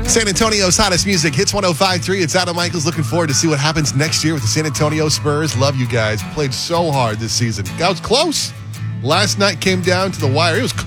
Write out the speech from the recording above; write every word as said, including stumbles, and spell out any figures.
San Antonio's hottest music, Hits one oh five point three. It's Adam Michaels. Looking forward to see what happens next year with the San Antonio Spurs. Love you guys. Played so hard this season. That was close. Last night came down to the wire. It was